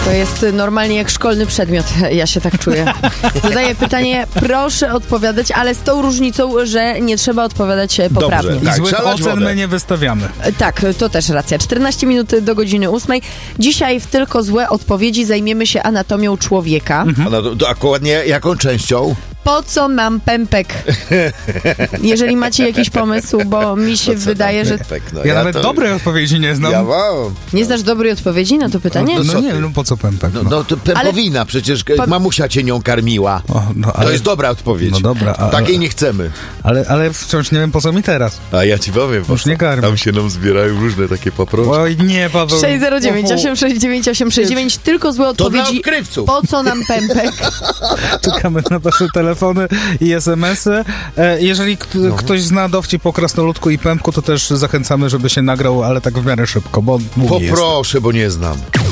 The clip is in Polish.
To jest normalnie jak szkolny przedmiot, ja się tak czuję. Zadaję pytanie, proszę odpowiadać, ale z tą różnicą, że nie trzeba odpowiadać poprawnie. Dobrze, I tak, złych przelać ocen wodę. my nie wystawiamy. Tak, to też racja. 14 minut do godziny 8. Dzisiaj w Tylko złe odpowiedzi zajmiemy się anatomią człowieka. A no, to dokładnie jaką częścią? Po co nam pępek? Jeżeli macie jakiś pomysł, bo mi się wydaje, że... No, Ja nawet dobrej odpowiedzi nie znam. Ja mam. Nie znasz dobrej odpowiedzi na to pytanie? No, No co nie, ty? no po co pępek? No to pępowina, przecież mamusia cię nią karmiła. To jest dobra odpowiedź. No dobra, Takiej nie chcemy. Ale wciąż nie wiem, po co mi teraz. A ja ci powiem, Już nie karmię. tam się nam zbierają różne takie paproci. Oj, nie, Paweł. 609 869 869. Tylko złe To dla odpowiedzi. odkrywców. Po co nam pępek? Czekamy na wasze telefony i SMS-y. Jeżeli ktoś zna dowcip o krasnoludku i pępku, to też zachęcamy, żeby się nagrał, ale tak w miarę szybko, bo długi jest. Poproszę, bo nie znam.